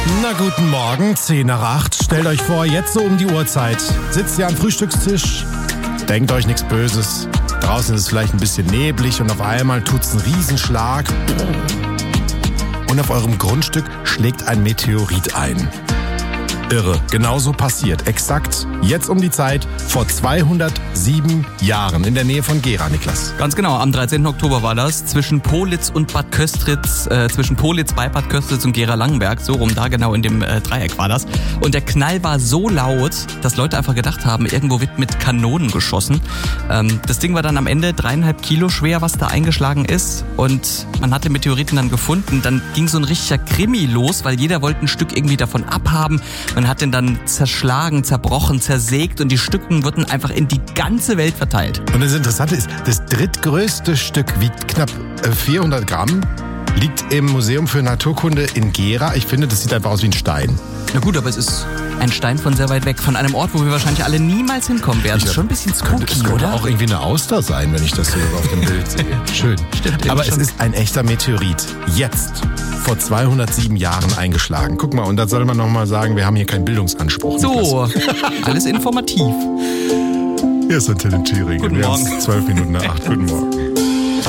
Na guten Morgen, 7:50. Stellt euch vor, jetzt so um die Uhrzeit. Sitzt ihr am Frühstückstisch, denkt euch nichts Böses. Draußen ist es vielleicht ein bisschen neblig und auf einmal tut's einen Riesenschlag. Und auf eurem Grundstück schlägt ein Meteorit ein. Irre, genauso passiert. Exakt jetzt um die Zeit vor 207 Jahren in der Nähe von Gera, Niklas. Ganz genau, am 13. Oktober war das, zwischen Politz und Bad Köstritz, zwischen Politz bei Bad Köstritz und Gera-Langenberg, so rum da genau in dem Dreieck war das. Und der Knall war so laut, dass Leute einfach gedacht haben, irgendwo wird mit Kanonen geschossen. Das Ding war dann am Ende 3,5 Kilo schwer, was da eingeschlagen ist, und man hat den Meteoriten dann gefunden. Dann ging so ein richtiger Krimi los, weil jeder wollte ein Stück irgendwie davon abhaben. Man hat den dann zerschlagen, zerbrochen, zersägt und die Stücken wurden einfach in die ganze Welt verteilt. Und das Interessante ist, das drittgrößte Stück wiegt knapp 400 Gramm, liegt im Museum für Naturkunde in Gera. Ich finde, das sieht einfach aus wie ein Stein. Na gut, aber es ist ein Stein von sehr weit weg, von einem Ort, wo wir wahrscheinlich alle niemals hinkommen werden. Das ist schon ein bisschen spooky, es könnte oder? Auch irgendwie eine Auster sein, wenn ich das so auf dem Bild sehe. Schön. Stimmt, aber es schon. ist ein echter Meteorit. Jetzt, vor 207 Jahren eingeschlagen. Guck mal, und da soll man nochmal sagen, wir haben hier keinen Bildungsanspruch. So, alles informativ. Hier ist Antenne Thüringen. Guten Morgen. 12 Minuten nach 8. Guten Morgen.